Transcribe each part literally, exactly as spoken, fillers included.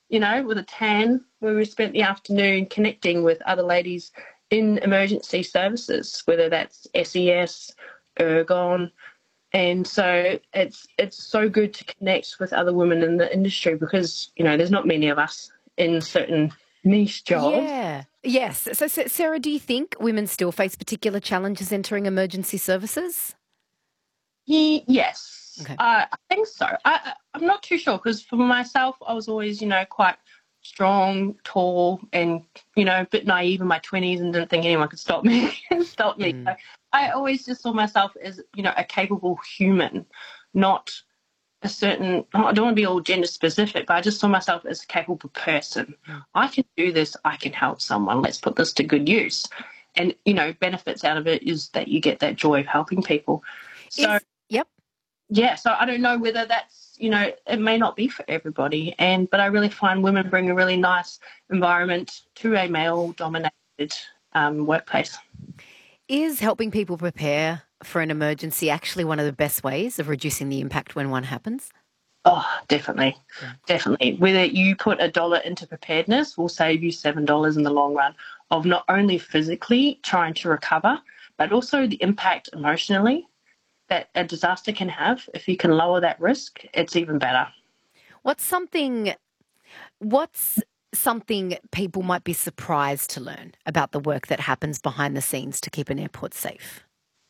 you know, with a tan, where we spent the afternoon connecting with other ladies in emergency services, whether that's S E S, Ergon. And so it's it's so good to connect with other women in the industry because, you know, there's not many of us in certain niche jobs. Yeah. Yes. So, so, Sarah, do you think women still face particular challenges entering emergency services? Ye- yes, Okay. uh, I think so. I, I- I'm not too sure because for myself, I was always, you know, quite strong, tall, and, you know, a bit naive in my twenties and didn't think anyone could stop me. stop me. So Mm. I always just saw myself as, you know, a capable human, not a certain, I don't want to be all gender specific, but I just saw myself as a capable person. Mm. I can do this. I can help someone. Let's put this to good use. And, you know, benefits out of it is that you get that joy of helping people. So, Is yep. yeah, so I don't know whether that's, you know, it may not be for everybody. And, but I really find women bring a really nice environment to a male dominated um, workplace. Is helping people prepare for an emergency actually one of the best ways of reducing the impact when one happens? Oh, definitely. Yeah. Definitely. Whether you put a dollar into preparedness will save you seven dollars in the long run of not only physically trying to recover, but also the impact emotionally that a disaster can have. If you can lower that risk, it's even better. What's something what's something people might be surprised to learn about the work that happens behind the scenes to keep an airport safe?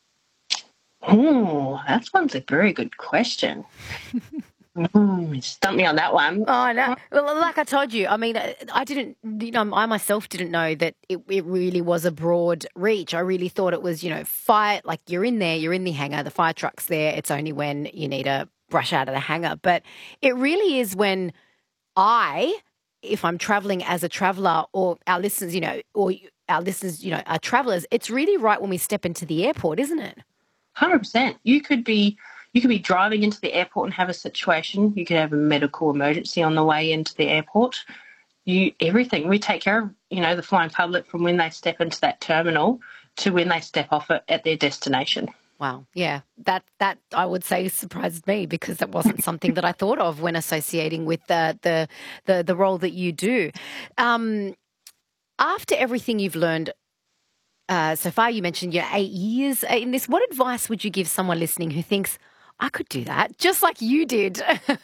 Oh, that one's a very good question. Mm, stump me on that one. Oh, no. Well, like I told you, I mean, uh, I didn't, you know, I myself didn't know that it, it really was a broad reach. I really thought it was, you know, fire, like you're in there, you're in the hangar, the fire truck's there. It's only when you need a brush out of the hangar. But it really is when I, if I'm traveling as a traveler or our listeners, you know, or our listeners, you know, are travelers, it's really right when we step into the airport, isn't it? one hundred percent. You could be you could be driving into the airport and have a situation. You could have a medical emergency on the way into the airport. You everything. We take care of, you know, the flying public from when they step into that terminal to when they step off it at their destination. Wow. Yeah. That that I would say surprised me because that wasn't something that I thought of when associating with the the the, the role that you do. Um, after everything you've learned uh, so far, you mentioned you're eight years in this. What advice would you give someone listening who thinks, I could do that, just like you did?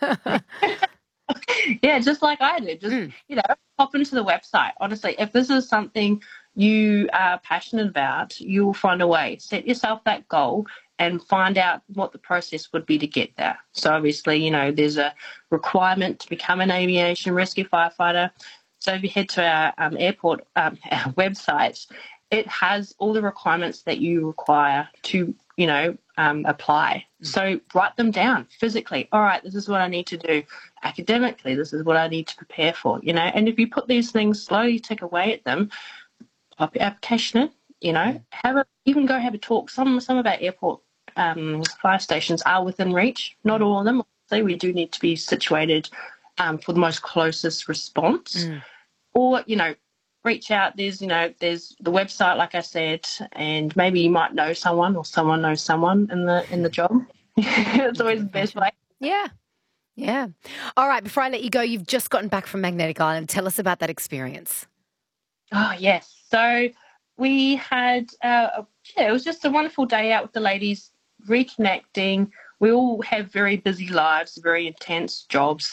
Yeah, just like I did. Just, Mm. you know, pop into the website. Honestly, if this is something you are passionate about, you will find a way. Set yourself that goal and find out what the process would be to get there. So obviously, you know, there's a requirement to become an aviation rescue firefighter. So if you head to our um, airport um, our website, it has all the requirements that you require to, you know, um, apply. Mm. So write them down physically. All right, this is what I need to do. Academically, this is what I need to prepare for, you know. And if you put these things slowly, tick away at them, pop your application in, you know, mm. have a, even go have a talk. Some some of our airport um, fire stations are within reach. Not all of them. So we do need to be situated um, for the most closest response. Mm. Or, you know, reach out. There's, you know, there's the website, like I said, and maybe you might know someone or someone knows someone in the in the job. It's always the best way. Yeah. Yeah. All right. Before I let you go, you've just gotten back from Magnetic Island. Tell us about that experience. Oh, yes. So we had, uh, yeah, it was just a wonderful day out with the ladies, reconnecting. We all have very busy lives, very intense jobs,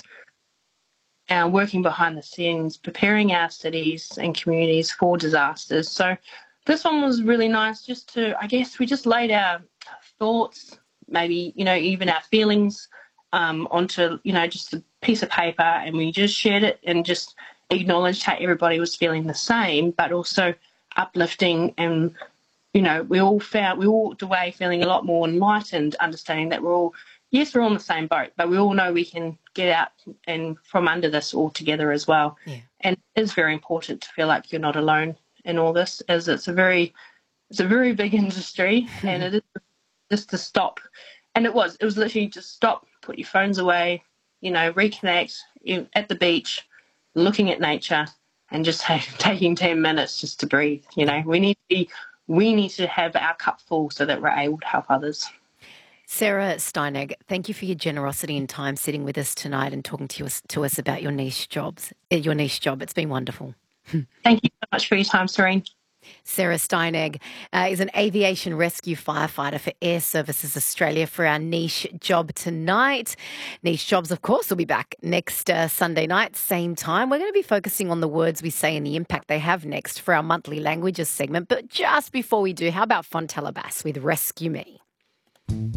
and working behind the scenes, preparing our cities and communities for disasters. So this one was really nice just to, I guess, we just laid our thoughts, maybe, you know, even our feelings um, onto, you know, just a piece of paper, and we just shared it and just acknowledged how everybody was feeling the same, but also uplifting. And, you know, we all found, we all walked away feeling a lot more enlightened, understanding that we're all, yes, we're all in the same boat, but we all know we can get out and from under this all together as well. Yeah. And it's very important to feel like you're not alone in all this, as it's a very, it's a very big industry, and it is just to stop. And it was, it was literally just stop, put your phones away, you know, reconnect you, at the beach, looking at nature, and just have, taking ten minutes just to breathe. You know, we need to be, we need to have our cup full so that we're able to help others. Sarah Steinegg, thank you for your generosity and time sitting with us tonight and talking to us to us about your niche jobs, uh, your niche job. It's been wonderful. Thank you so much for your time, Serene. Sarah Steinegg uh, is an aviation rescue firefighter for Air Services Australia for our niche job tonight. Niche jobs, of course, will be back next uh, Sunday night, same time. We're going to be focusing on the words we say and the impact they have next for our monthly languages segment. But just before we do, how about Fontella Bass with Rescue Me?